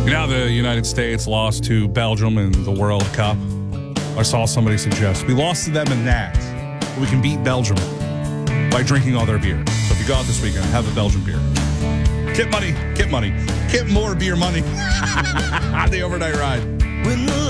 You know how the United States lost to Belgium in the World Cup? I saw somebody suggest we lost to them in that. We can beat Belgium by drinking all their beer. So if you go out this weekend, have a Belgian beer. Get money. Get more beer money. On the overnight ride. When the